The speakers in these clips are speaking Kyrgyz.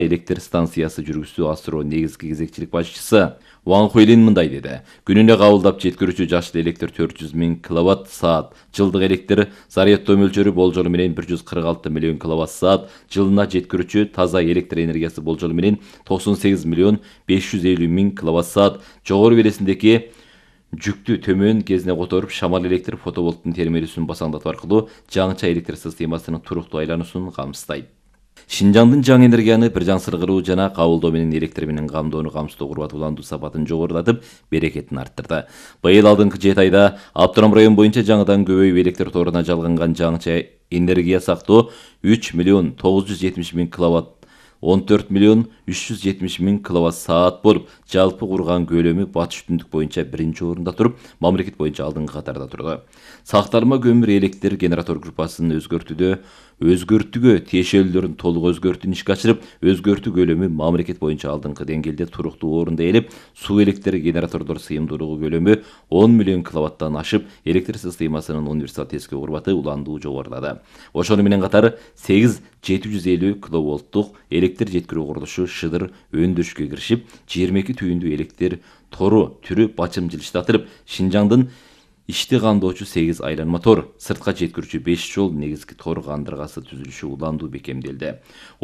электр станциясы жүргүзүү астро негизги кезекчилик башчысы Ван Хуйлин мындай деди. Күнүнө кабылдап жеткирүүчү жашыл электр 400 000 киловатт саат, жылдык электр зарядтоо мөлчөрү болжолу менен 146 миллион киловатт саат, жылына жеткирүүчү таза электр энергиясы болжолу менен 98 миллион 550 000 киловатт саат, жогору белесиндеги жүктү төмөн кезине которуп шамал электр фотоволттун термелүүсүн басаңдатуу аркылуу жаңыча электр системасынын туруктуу айлануусун камсыздайт. Шинжаңдын жаңы энергияны бир жаңсыргыруу жана кабылдоо менен электр менен камдоону камсыздоо курбат уландуу сапатын жогорулатып, берекетин арттырды. Быйыл алдыңкы 7 айда Автоном район боюнча жаңыдан көбөйүп электр торуна жалганган жаңыча энергия сактоо 3 миллион 970 000 киловатт 14 миллион 370 000 киловатт саат болуп, жалпы курган көлөмү батыш түндүк боюнча биринчи орунда туруп, мамлекет боюнча алдыңкы катарда турду. Сакталма көмүр электр генератор группасын өзгөртүүгө тиешелүүлөрүн толук өзгөртүүнү ишке ашырып, өзгөртүү көлөмү мамлекет боюнча алдыңкы деңгээлде туруктуу орунда ээлеп, суу электр генератордор сыйымдуулугу көлөмү 10 миллион киловаттан ашып, электр системасынын универсал тескөө курбаты уландуу жогорулады. Ошону менен катар 8 750 киловолттук электр жеткирүү курулушу шыдыр өндүрүшкө киришип, 22 түйүндүү электр тору түрү бачым жылыштатылып, Шинжаңдын ишти кандоочу 8 айланма тор, сыртка жеткирүүчү 5 жол негизги тор кандыргасы түзүлүшү уландуу бекемделди.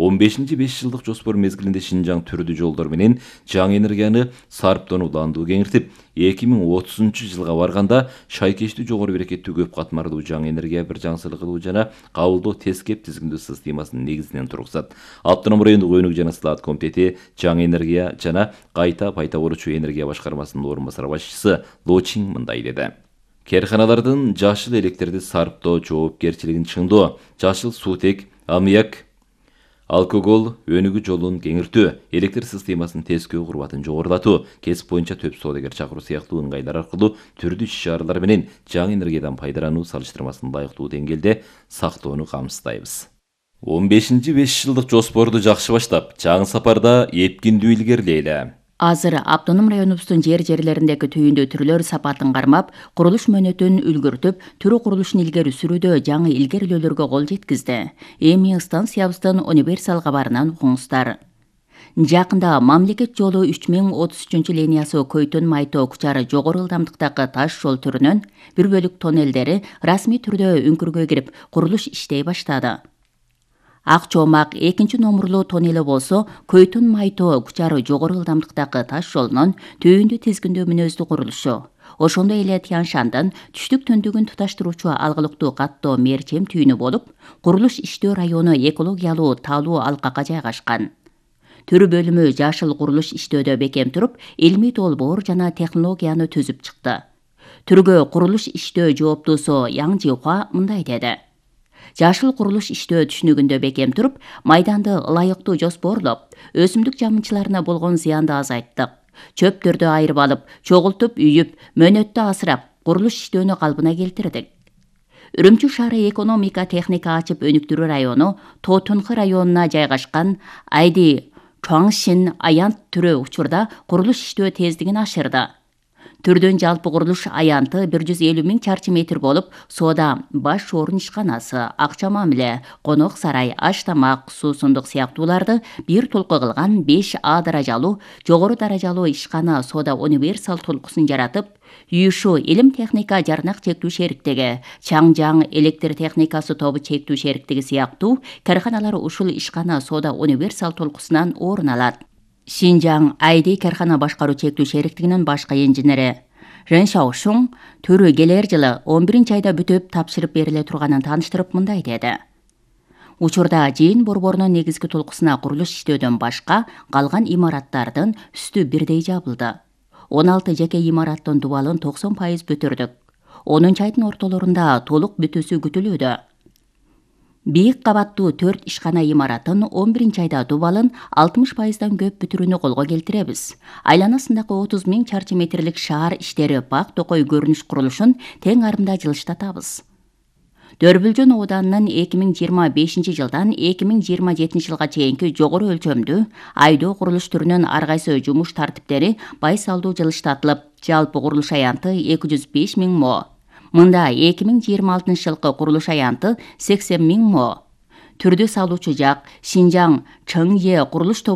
15-5 жылдык жоспор мезгилинде Шинжаң түрдүү жолдор менен жаңы энергияны сарптоону уландуу кеңиртип, 2030 жылга барганда шайкештүү жогору берекеттүү көп катмарлуу жаңы энергия бир жаңсыргылуу жана кабылдоо тескеп тизгиндөө системасынын негизинен тургузат. Автоном райондук өнүгүү жана сылаат комитети жаңы энергия жана кайта пайда болуучу энергия башкармасынын орун басар башчысы Лочин мындай деди. Керканалардын жашыл электрди сарптоо жоопкерчилигин чыңдоо, жашыл суутек, аммиак, алкогол өнүгүү жолун кеңиртүү, электр системасынын тескөө курбатын жогорулатуу, кесип боюнча төп соодагер чакыруу сыяктуу ыңгайлар аркылуу түрдүү иш-чаралар менен жаңы энергиядан пайдалануу салыштырмасын лайыктуу деңгээлде сактоону камсыздайбыз. 15-5 жылдык жоспорду жакшы баштап, жаңы сапарда эпкиндүү илгерилейли. Азыр Автоном районубуздун жер-жерлериндеги түйүндүү түрлөр сапатын кармап, курулуш мөөнөтүн үлгүртүп, түрүү курулушун илгери сүрүүдө жаңы илгерилөөлөргө кол жеткизди. Эми станциябыздын универсал кабарынан угуңуздар. Жакында мамлекет жолу 3033 линиясы Көйтөн Майтоо Кучары жогору ылдамдыктагы таш жол түрүнүн бир бөлүк тоннелдери расмий түрдө үңкүргө кирип, курулуш иштей баштады. Ак Чоомак 2 номурлуу тоннели болсо, Көйтөн Майтоо Кучары жогору ылдамдыктагы таш жолунун түйүндүү тизгиндөө мүнөздүү курулушу. Ошондой эле Тяншандын түштүк төндүгүн туташтыруучу алгылыктуу каттоо мерчем түйүнү болуп, курулуш иштөө району экологиялуу таалуу алкакка жайгашкан. Түрүү бөлүмү жашыл курулуш иштөөдө бекем туруп, илмий долбоор жана технологияны түзүп чыкты. Түргө курулуш иштөө жооптуусу Яң Жихуа мындай деди. Жашыл курулуш иштөө түшүнүгүндө бекем туруп, майданды ылайыктуу жоспорлоп, өсүмдүк жамынчыларына болгон зыянды азайттык. Чөптөрдү айырып алып, чогултуп, үйүп, мөөнөттө асырап, курулуш иштөөнү калпына келтирдик. Үрүмчү шаары экономика техника ачып өнүктүрүү району Тоотунхы районуна жайгашкан Айди Чуаңшин аянт түрөө учурда курулуш иштөө тездигин ашырды. Түрдүн жалпы курулуш аянты 150 000 чарчы метр болуп, соода баш орун ишканасы, акча мамиле, конок сарай, аш тамак, суусундук сыяктууларды бир толку кылган 5 А даражалуу, жогору даражалуу ишкана соода универсал толкусын жаратып, Үйүшүү илим техника жарнак чектүү шериктиги, Чаңжаң электр техникасы тобу чектүү шериктиги сыяктуу карханалар ушул ишкана соода универсал толкусунан орун алат. Шинжаң Айди кархана башкаруу чектүү шериктигинин башкы инженери Рен Шаошун түрү келер жылы 11-айда бүтүп тапшырып бериле турганын тааныштырып мындай деди. Учурда жыйын борборунун негизги толкусуна курулуш иштөөдөн башка калган имараттардын үстү бирдей жабылды. 16 жеке имараттын дубалын 90% бүтүрдүк. 10-айдын ортолорунда толук бүтүүсү күтүлүүдө. Бийик кабаттуу 4 ишкана имаратын 11-айда дубалын 60%дан көп бүтүрүүнү колго келтиребиз. Айланасындагы 30 000 чарчы метрлик шаар иштери бак токой көрүнүш курулушун тең арымда жылыштатабыз. Дөрбүлжөн ооданынын 2025 жылдан 2027 жылга чейинки жогору өлчөмдүү айдоо курулуш түрүнүн ар кайсы жумуш тартиптери байсалдуу жылыштатылып, жалпы курулуш аянты 205 000 мо. Мында 2026 жылкы курулуш аянты 80 000 мо. түрдө салуучу жак Шинжаң Чыңе курулуш